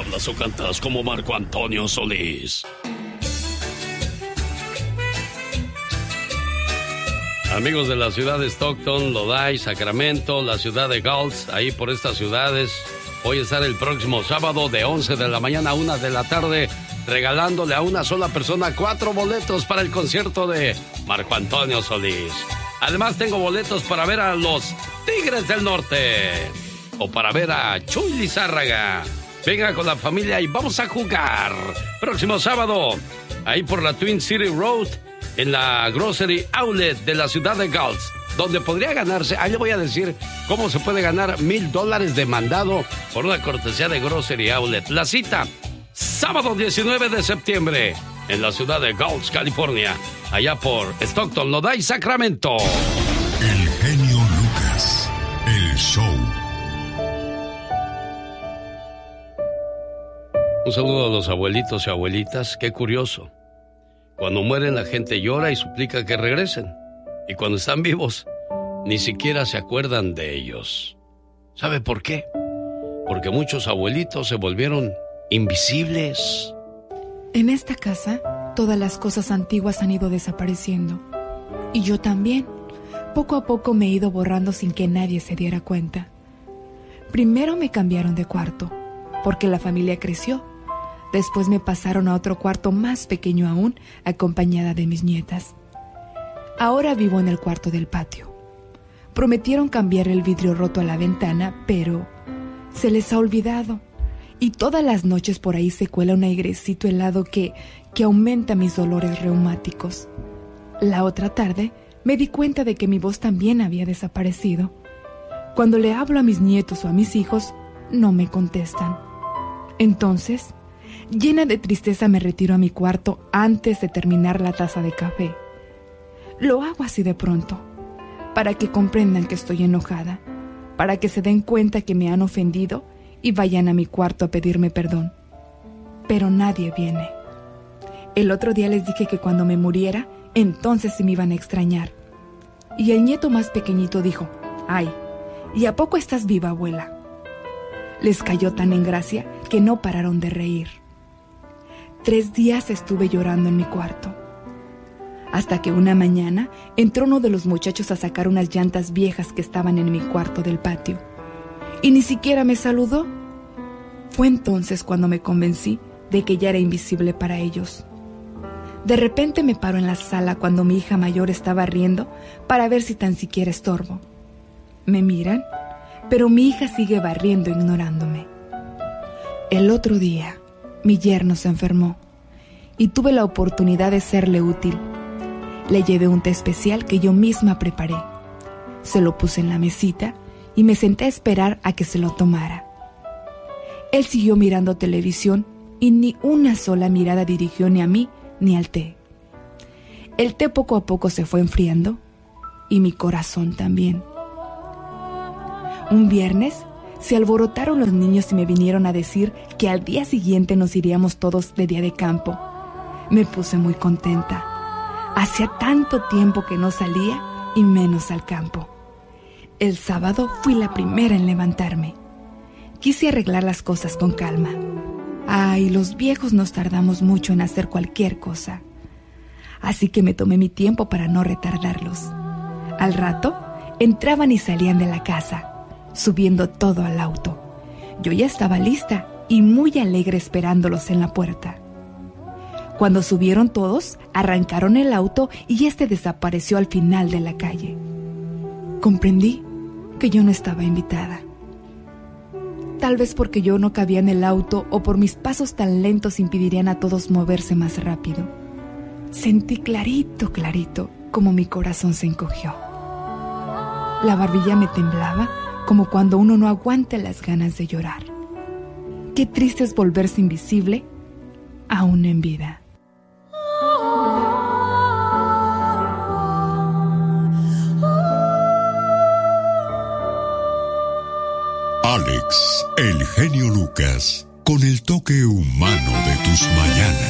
hablas o cantas como Marco Antonio Solís. Amigos de la ciudad de Stockton, Lodi, Sacramento, la ciudad de Gulch, ahí por estas ciudades, voy a estar el próximo sábado de 11 de la mañana a 1 de la tarde regalándole a una sola persona 4 boletos para el concierto de Marco Antonio Solís. Además tengo boletos para ver a los Tigres del Norte o para ver a Chuy Lizárraga. Venga con la familia y vamos a jugar. Próximo sábado, ahí por la Twin City Road, en la Grocery Outlet de la ciudad de Gulch, donde podría ganarse, ahí le voy a decir cómo se puede ganar $1,000 de mandado por una cortesía de Grocery Outlet. La cita, sábado 19 de septiembre, en la ciudad de Gulch, California, allá por Stockton, Lodi, Sacramento. El genio Lucas, el show. Un saludo a los abuelitos y abuelitas, qué curioso. Cuando mueren la gente llora y suplica que regresen. Y cuando están vivos, ni siquiera se acuerdan de ellos. ¿Sabe por qué? Porque muchos abuelitos se volvieron invisibles. En esta casa, todas las cosas antiguas han ido desapareciendo. Y yo también. Poco a poco me he ido borrando sin que nadie se diera cuenta. Primero me cambiaron de cuarto, porque la familia creció. Después me pasaron a otro cuarto más pequeño aún, acompañada de mis nietas. Ahora vivo en el cuarto del patio. Prometieron cambiar el vidrio roto a la ventana, pero se les ha olvidado. Y todas las noches por ahí se cuela un airecito helado que aumenta mis dolores reumáticos. La otra tarde me di cuenta de que mi voz también había desaparecido. Cuando le hablo a mis nietos o a mis hijos, no me contestan. Entonces, llena de tristeza me retiro a mi cuarto antes de terminar la taza de café. Lo hago así de pronto, para que comprendan que estoy enojada, para que se den cuenta que me han ofendido y vayan a mi cuarto a pedirme perdón. Pero nadie viene. El otro día les dije que cuando me muriera, entonces sí me iban a extrañar. Y el nieto más pequeñito dijo: «Ay, ¿y a poco estás viva, abuela?». Les cayó tan en gracia que no pararon de reír. 3 días estuve llorando en mi cuarto. Hasta que una mañana entró uno de los muchachos a sacar unas llantas viejas que estaban en mi cuarto del patio. Y ni siquiera me saludó. Fue entonces cuando me convencí de que ya era invisible para ellos. De repente me paro en la sala cuando mi hija mayor estaba riendo para ver si tan siquiera estorbo. Me miran, pero mi hija sigue barriendo ignorándome. El otro día, mi yerno se enfermó y tuve la oportunidad de serle útil. Le llevé un té especial que yo misma preparé. Se lo puse en la mesita y me senté a esperar a que se lo tomara. Él siguió mirando televisión y ni una sola mirada dirigió ni a mí ni al té. El té poco a poco se fue enfriando y mi corazón también. Un viernes se alborotaron los niños y me vinieron a decir que al día siguiente nos iríamos todos de día de campo. Me puse muy contenta. Hacía tanto tiempo que no salía y menos al campo. El sábado fui la primera en levantarme. Quise arreglar las cosas con calma. Ay, los viejos nos tardamos mucho en hacer cualquier cosa. Así que me tomé mi tiempo para no retardarlos. Al rato, entraban y salían de la casa, subiendo todo al auto. Yo ya estaba lista y muy alegre esperándolos en la puerta. Cuando subieron todos, arrancaron el auto y este desapareció al final de la calle. Comprendí que yo no estaba invitada. Tal vez porque yo no cabía en el auto o por mis pasos tan lentos impedirían a todos moverse más rápido. Sentí clarito como mi corazón se encogió. La barbilla me temblaba como cuando uno no aguanta las ganas de llorar. Qué triste es volverse invisible aún en vida. Alex, el genio Lucas, con el toque humano de tus mañanas.